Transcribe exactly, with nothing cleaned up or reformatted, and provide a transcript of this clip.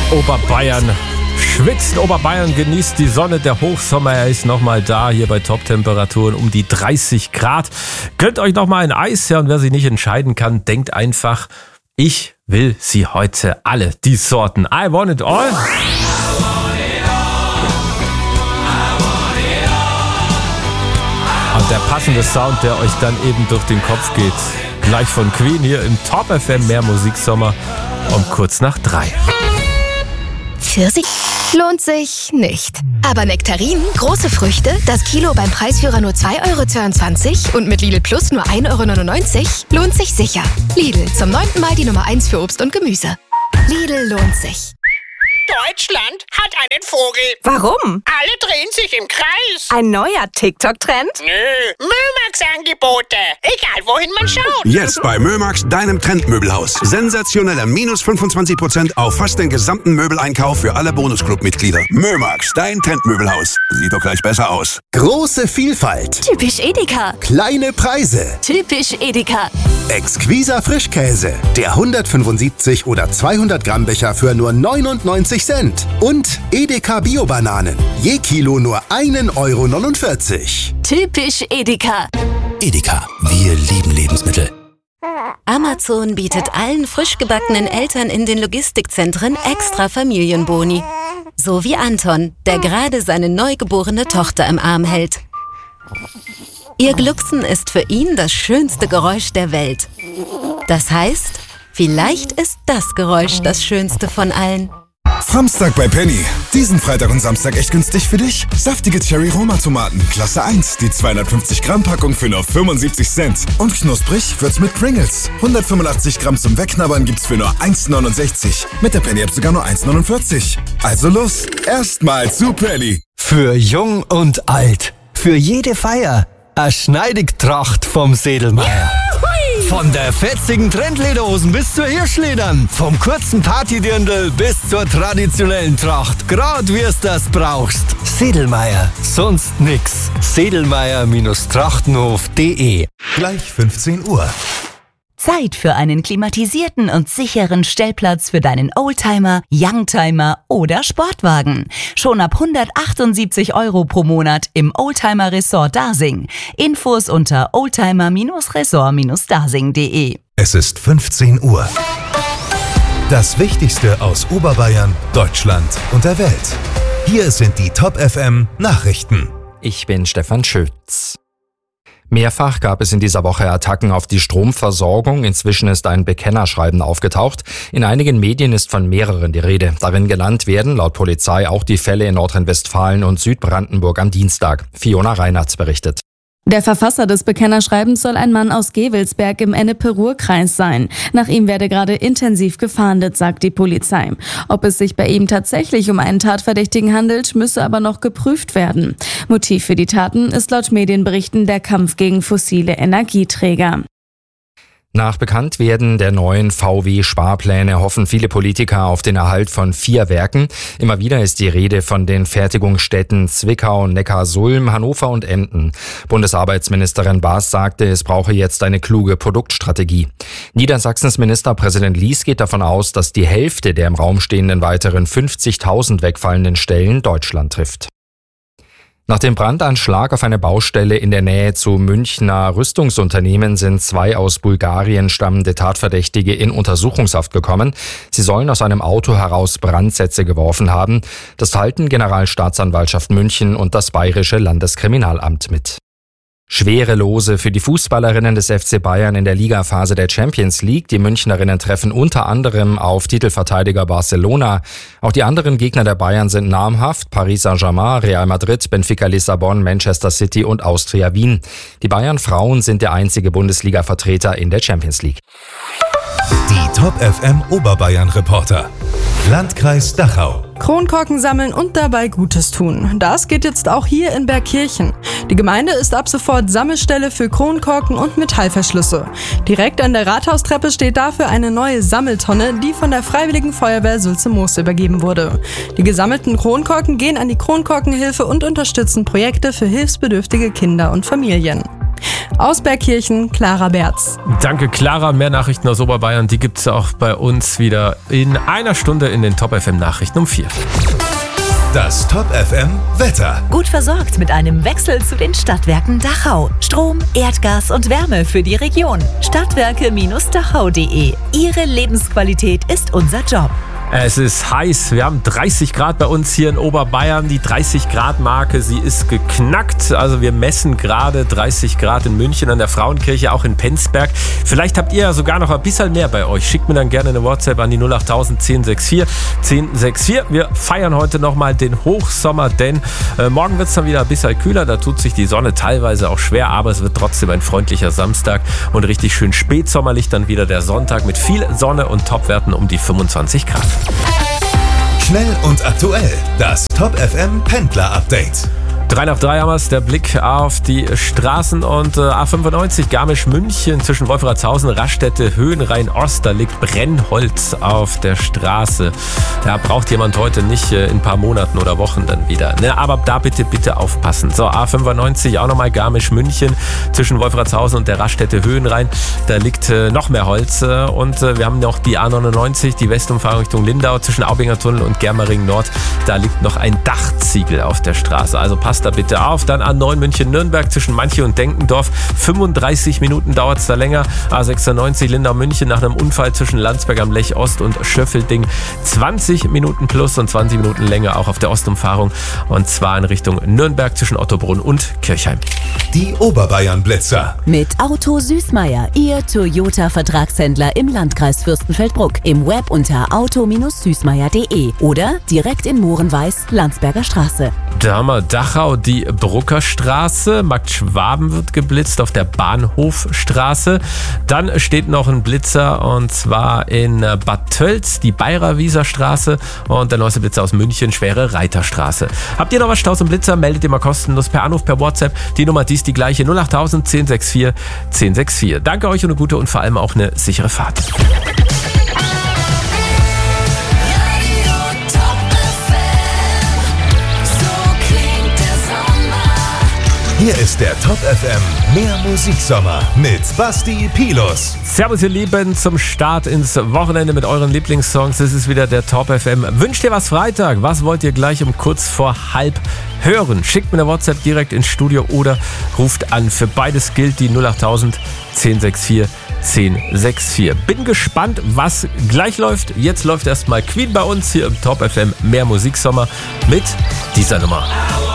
Oberbayern schwitzt, Oberbayern genießt die Sonne, der Hochsommer, er ist nochmal da, hier bei Top-Temperaturen um die dreißig Grad. Gönnt euch nochmal ein Eis, ja, und wer sich nicht entscheiden kann, denkt einfach, ich will sie heute alle, die Sorten. I want it all. Und der passende Sound, der euch dann eben durch den Kopf geht, gleich von Queen hier im Top F M, mehr Musiksommer um kurz nach drei. Pfirsich lohnt sich nicht. Aber Nektarinen, große Früchte, das Kilo beim Preisführer nur zwei Euro zweiundzwanzig und mit Lidl Plus nur ein Euro neunundneunzig, lohnt sich sicher. Lidl, zum neunten Mal die Nummer eins für Obst und Gemüse. Lidl lohnt sich. Deutschland hat einen Vogel. Warum? Alle drehen sich im Kreis. Ein neuer TikTok-Trend? Nö, Mömax-Angebote. Egal, wohin man schaut. Jetzt bei Mömax, deinem Trendmöbelhaus. Sensationelle minus fünfundzwanzig Prozent auf fast den gesamten Möbeleinkauf für alle Bonusclub-Mitglieder. Mömax, dein Trendmöbelhaus. Sieht doch gleich besser aus. Große Vielfalt. Typisch Edeka. Kleine Preise. Typisch Edeka. Exquiser Frischkäse. Der hundertfünfundsiebzig oder zweihundert Gramm Becher für nur neunundneunzig Cent. Und Edeka Bio-Bananen. Je Kilo nur ein Euro neunundvierzig. Typisch Edeka. Edeka, wir lieben Lebensmittel. Amazon bietet allen frisch gebackenen Eltern in den Logistikzentren extra Familienboni. So wie Anton, der gerade seine neugeborene Tochter im Arm hält. Ihr Glucksen ist für ihn das schönste Geräusch der Welt. Das heißt, vielleicht ist das Geräusch das schönste von allen. Samstag bei Penny. Diesen Freitag und Samstag echt günstig für dich. Saftige Cherry-Roma-Tomaten, Klasse eins, die zweihundertfünfzig Gramm Packung für nur fünfundsiebzig Cent. Und knusprig wird's mit Pringles. hundertfünfundachtzig Gramm zum Wegknabbern gibt's für nur eins neunundsechzig. Mit der Penny-App sogar nur eins neunundvierzig. Also los, erstmal zu Penny. Für Jung und Alt, für jede Feier, eine Schneidigtracht vom Sedlmeier. Von der fetzigen Trendlederhosen bis zur Hirschledern. Vom kurzen Partydirndl bis zur traditionellen Tracht. Grad wie es das brauchst. Sedlmeier. Sonst nix. Sedlmeier Trachtenhof punkt de. Gleich fünfzehn Uhr. Zeit für einen klimatisierten und sicheren Stellplatz für deinen Oldtimer, Youngtimer oder Sportwagen. Schon ab hundertachtundsiebzig Euro pro Monat im Oldtimer Resort Dasing. Infos unter oldtimer Resort Dasing punkt de. Es ist fünfzehn Uhr. Das Wichtigste aus Oberbayern, Deutschland und der Welt. Hier sind die Top F M Nachrichten. Ich bin Stefan Schütz. Mehrfach gab es in dieser Woche Attacken auf die Stromversorgung. Inzwischen ist ein Bekennerschreiben aufgetaucht. In einigen Medien ist von mehreren die Rede. Darin genannt werden laut Polizei auch die Fälle in Nordrhein-Westfalen und Südbrandenburg am Dienstag. Fiona Reinhardt berichtet. Der Verfasser des Bekennerschreibens soll ein Mann aus Gewelsberg im Ennepe-Ruhr-Kreis sein. Nach ihm werde gerade intensiv gefahndet, sagt die Polizei. Ob es sich bei ihm tatsächlich um einen Tatverdächtigen handelt, müsse aber noch geprüft werden. Motiv für die Taten ist laut Medienberichten der Kampf gegen fossile Energieträger. Nach Bekanntwerden der neuen V W-Sparpläne hoffen viele Politiker auf den Erhalt von vier Werken. Immer wieder ist die Rede von den Fertigungsstätten Zwickau, Neckarsulm, Hannover und Emden. Bundesarbeitsministerin Baas sagte, es brauche jetzt eine kluge Produktstrategie. Niedersachsens Ministerpräsident Lies geht davon aus, dass die Hälfte der im Raum stehenden weiteren fünfzigtausend wegfallenden Stellen Deutschland trifft. Nach dem Brandanschlag auf eine Baustelle in der Nähe zu Münchner Rüstungsunternehmen sind zwei aus Bulgarien stammende Tatverdächtige in Untersuchungshaft gekommen. Sie sollen aus einem Auto heraus Brandsätze geworfen haben. Das teilten Generalstaatsanwaltschaft München und das Bayerische Landeskriminalamt mit. Schwere Lose für die Fußballerinnen des F C Bayern in der Ligaphase der Champions League. Die Münchnerinnen treffen unter anderem auf Titelverteidiger Barcelona. Auch die anderen Gegner der Bayern sind namhaft: Paris Saint-Germain, Real Madrid, Benfica Lissabon, Manchester City und Austria Wien. Die Bayern-Frauen sind der einzige Bundesliga-Vertreter in der Champions League. Die Top F M Oberbayern-Reporter. Landkreis Dachau. Kronkorken sammeln und dabei Gutes tun. Das geht jetzt auch hier in Bergkirchen. Die Gemeinde ist ab sofort Sammelstelle für Kronkorken und Metallverschlüsse. Direkt an der Rathaustreppe steht dafür eine neue Sammeltonne, die von der Freiwilligen Feuerwehr Sulze-Moos übergeben wurde. Die gesammelten Kronkorken gehen an die Kronkorkenhilfe und unterstützen Projekte für hilfsbedürftige Kinder und Familien. Aus Bergkirchen, Clara Berz. Danke, Clara. Mehr Nachrichten aus Oberbayern, die gibt es auch bei uns wieder in einer Stunde in den Top F M Nachrichten um vier. Das Top F M Wetter. Gut versorgt mit einem Wechsel zu den Stadtwerken Dachau. Strom, Erdgas und Wärme für die Region. Stadtwerke Dachau punkt de. Ihre Lebensqualität ist unser Job. Es ist heiß. Wir haben dreißig Grad bei uns hier in Oberbayern. Die dreißig Grad Marke, sie ist geknackt. Also wir messen gerade dreißig Grad in München an der Frauenkirche, auch in Penzberg. Vielleicht habt ihr ja sogar noch ein bisschen mehr bei euch. Schickt mir dann gerne eine WhatsApp an die null acht tausend zehn sechs vier zehn sechs vier. Wir feiern heute nochmal den Hochsommer, denn äh, morgen wird es dann wieder ein bisschen kühler. Da tut sich die Sonne teilweise auch schwer, aber es wird trotzdem ein freundlicher Samstag und richtig schön spätsommerlich dann wieder der Sonntag mit viel Sonne und Topwerten um die fünfundzwanzig Grad. Schnell und aktuell. Das Top F M Pendler Update. drei nach drei haben wir es, der Blick auf die Straßen und äh, A fünfundneunzig Garmisch-München zwischen Wolfratshausen, Raststätte, Höhenrhein-Ost, da liegt Brennholz auf der Straße. Da braucht jemand heute nicht äh, in ein paar Monaten oder Wochen dann wieder. Ne? Aber da bitte, bitte aufpassen. So, A fünfundneunzig auch nochmal Garmisch-München zwischen Wolfratshausen und der Raststätte Höhenrhein, da liegt äh, noch mehr Holz. Äh, und äh, wir haben noch die A neunundneunzig, die Westumfahrung Richtung Lindau zwischen Aubinger Tunnel und Germering Nord, da liegt noch ein Dachziegel auf der Straße. Also passt da bitte auf. Dann A neun München-Nürnberg zwischen Manche und Denkendorf. fünfunddreißig Minuten dauert es da länger. A sechsundneunzig Lindau-München nach einem Unfall zwischen Landsberg am Lech Ost und Schöffelding. zwanzig Minuten plus und zwanzig Minuten länger auch auf der Ostumfahrung. Und zwar in Richtung Nürnberg zwischen Ottobrunn und Kirchheim. Die Oberbayern-Blitzer. Mit Auto Süßmeier, Ihr Toyota-Vertragshändler im Landkreis Fürstenfeldbruck. Im Web unter auto Süßmeier punkt de oder direkt in Mohrenweiß, Landsberger Straße. Da haben wir Dachau, die Bruckerstraße. Markt Schwaben wird geblitzt auf der Bahnhofstraße. Dann steht noch ein Blitzer und zwar in Bad Tölz, die Bayrer-Wieser Straße. Und der neueste Blitzer aus München, Schwere Reiterstraße. Habt ihr noch was Staus und Blitzer? Meldet ihr mal kostenlos per Anruf, per WhatsApp. Die Nummer, die ist die gleiche. null acht tausend zehn sechs vier zehn sechs vier. Danke euch und eine gute und vor allem auch eine sichere Fahrt. Hier ist der Top F M Mehr Musiksommer mit Basti Pilus. Servus ihr Lieben, zum Start ins Wochenende mit euren Lieblingssongs. Es ist wieder der Top F M. Wünscht ihr was Freitag? Was wollt ihr gleich um kurz vor halb hören? Schickt mir eine WhatsApp direkt ins Studio oder ruft an. Für beides gilt die null acht tausend zehn sechs vier zehn sechs vier. Bin gespannt, was gleich läuft. Jetzt läuft erstmal Queen bei uns hier im Top F M Mehr Musiksommer mit dieser Nummer.